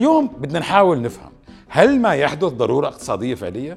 اليوم بدنا نحاول نفهم، هل ما يحدث ضرورة اقتصادية فعلية؟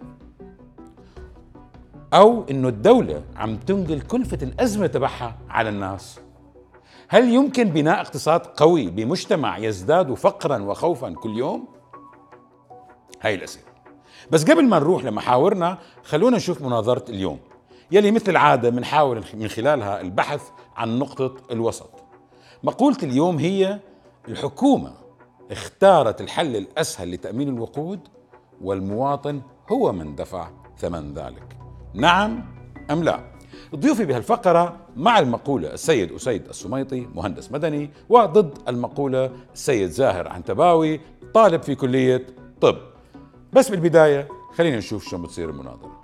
أو إنه الدولة عم تنقل كلفة الأزمة تبعها على الناس؟ هل يمكن بناء اقتصاد قوي بمجتمع يزداد فقرا وخوفا كل يوم؟ هاي الأسئلة. بس قبل ما نروح لمحاورنا خلونا نشوف مناظرة اليوم يلي مثل العادة بنحاول من خلالها البحث عن نقطة الوسط. مقولة اليوم هي: الحكومة اختارت الحل الأسهل لتأمين الوقود، والمواطن هو من دفع ثمن ذلك. نعم أم لا؟ ضيوفي بهالفقرة مع المقولة السيد أسيد السميطي مهندس مدني، وضد المقولة السيد زاهر عنتباوي طالب في كلية طب. بس بالبداية خلينا نشوف شو بتصير المناظرة.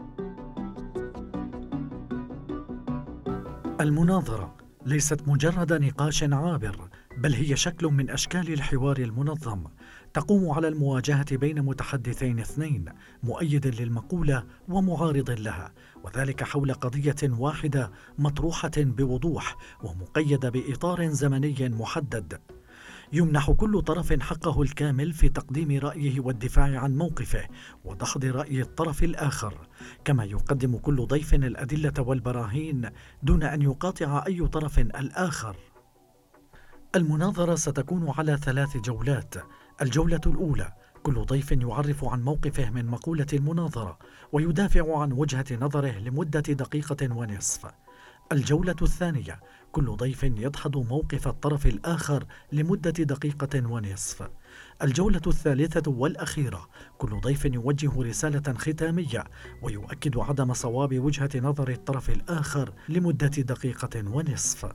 المناظرة ليست مجرد نقاش عابر، بل هي شكل من أشكال الحوار المنظم، تقوم على المواجهة بين متحدثين اثنين، مؤيد للمقولة ومعارض لها، وذلك حول قضية واحدة مطروحة بوضوح ومقيدة بإطار زمني محدد. يمنح كل طرف حقه الكامل في تقديم رأيه والدفاع عن موقفه ودحض رأي الطرف الآخر، كما يقدم كل ضيف الأدلة والبراهين دون أن يقاطع أي طرف الآخر. المناظرة ستكون على 3 جولات. الجولة الأولى كل ضيف يعرف عن موقفه من مقولة المناظرة ويدافع عن وجهة نظره لمدة دقيقة ونصف. الجولة الثانية كل ضيف يدحض موقف الطرف الآخر لمدة دقيقة ونصف. الجولة الثالثة والأخيرة كل ضيف يوجه رسالة ختامية ويؤكد عدم صواب وجهة نظر الطرف الآخر لمدة دقيقة ونصف.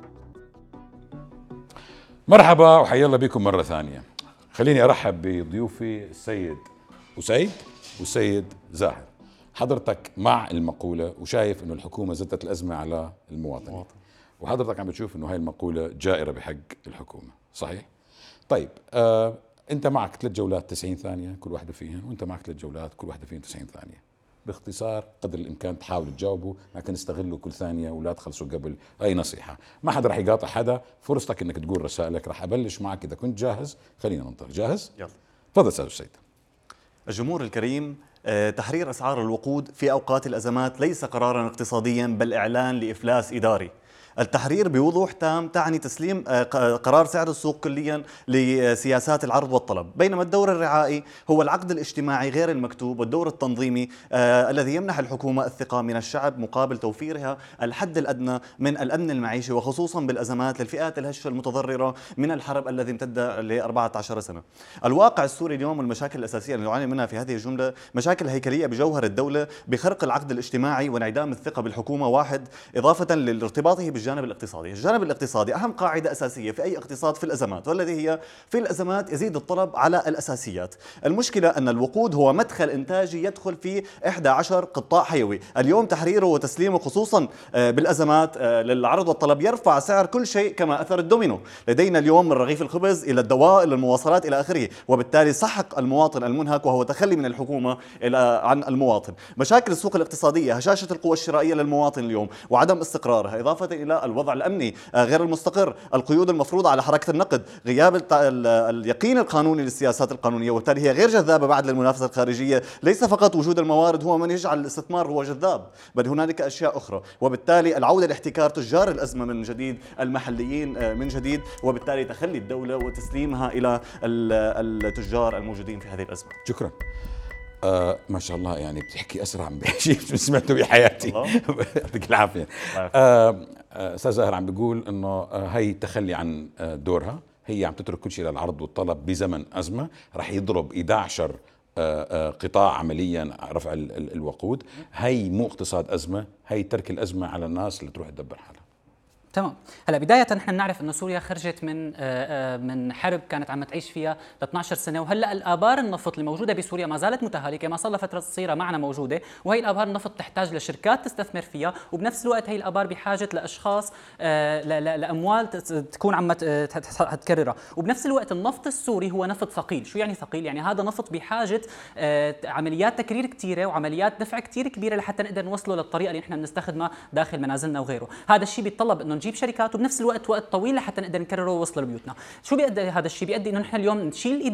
مرحبا وحيا الله بكم مرة ثانية. خليني أرحب بضيوفي السيد أسيد والسيد زاهر. حضرتك مع المقولة وشايف إنه الحكومة زدت الأزمة على المواطن، وحضرتك عم بتشوف إنه هاي المقولة جائرة بحق الحكومة، صحيح؟ طيب أنت معك 3 جولات 90 ثانية كل واحدة فيهن، وأنت معك 3 جولات كل واحدة فيهن 90 ثانية. باختصار قدر الإمكان تحاولوا تجاوبوا، لكن استغلوا كل ثانية ولا تخلصوا قبل. أي نصيحة، ما حدا رح يقاطع حدا، فرصتك إنك تقول رسائلك. رح أبلش معك إذا كنت جاهز. خلينا ننطلق. جاهز؟ يلا. تفضل أستاذ أسيد. الجمهور الكريم، تحرير أسعار الوقود في أوقات الأزمات ليس قراراً اقتصادياً بل إعلان لإفلاس إداري. التحرير بوضوح تام تعني تسليم قرار سعر السوق كليا لسياسات العرض والطلب، بينما الدور الرعائي هو العقد الاجتماعي غير المكتوب والدور التنظيمي الذي يمنح الحكومة الثقة من الشعب مقابل توفيرها الحد الأدنى من الأمن المعيشي، وخصوصا بالأزمات للفئات الهشة المتضررة من الحرب الذي امتد ل 14 سنة. الواقع السوري اليوم والمشاكل الأساسية اللي نعاني منها في هذه الجملة مشاكل هيكلية بجوهر الدولة، بخرق العقد الاجتماعي وانعدام الثقة بالحكومة واحد، إضافة لارتباطه الجانب الاقتصادي. الجانب الاقتصادي أهم قاعدة أساسية في أي اقتصاد في الأزمات، والذي هي في الأزمات يزيد الطلب على الأساسيات. المشكلة أن الوقود هو مدخل إنتاجي يدخل في 11 قطاع حيوي. اليوم تحريره وتسليمه خصوصا بالأزمات للعرض والطلب يرفع سعر كل شيء كما أثر الدومينو. لدينا اليوم من رغيف الخبز إلى الدواء إلى المواصلات إلى آخره، وبالتالي سحق المواطن المنهك، وهو تخلي من الحكومة عن المواطن. مشاكل السوق الاقتصادية، هشاشة القوى الشرائية للمواطن اليوم وعدم استقرارها، إضافة إلى الوضع الأمني غير المستقر، القيود المفروضة على حركة النقد، غياب اليقين القانوني للسياسات القانونية، وبالتالي هي غير جذابة بعد للمنافسة الخارجية. ليس فقط وجود الموارد هو من يجعل الاستثمار هو جذاب، بل هنالك أشياء أخرى، وبالتالي العودة لاحتكار تجار الأزمة من جديد، المحليين من جديد، وبالتالي تخلي الدولة وتسليمها إلى التجار الموجودين في هذه الأزمة. شكرا. ما شاء الله، يعني بتحكي أسرع من شيء سمعته بحياتي. يعطيك العافية. أستاذ زاهر عم بيقول إنه هي تخلي عن دورها، هي عم تترك كل شيء للعرض والطلب بزمن أزمة، رح يضرب 11 قطاع عمليا رفع الوقود. هي مو اقتصاد أزمة، هي ترك الأزمة على الناس اللي تروح تدبر حالها. تمام. هلا بداية نحن نعرف انه سوريا خرجت من حرب كانت عم تعيش فيها ل 12 سنة، وهلا الآبار النفط اللي موجودة بسوريا ما زالت متهالكة، ما صار لها فترة قصيرة معنا موجودة، وهي الآبار النفط تحتاج لشركات تستثمر فيها، وبنفس الوقت هي الآبار بحاجة لأشخاص لأموال تكون عم تكررها، وبنفس الوقت النفط السوري هو نفط ثقيل. شو يعني ثقيل؟ يعني هذا نفط بحاجة عمليات تكرير كثيرة وعمليات دفع كثير كبيرة لحتى نقدر نوصله للطريقة اللي نحن بنستخدمها داخل منازلنا وغيره. هذا الشيء بيتطلب انه نجيب شركات، وبنفس الوقت وقت طويل لحتى نقدر نكرره ووصل لبيوتنا. شو بيؤدي هذا الشيء؟ بيؤدي انه نحن اليوم نشيل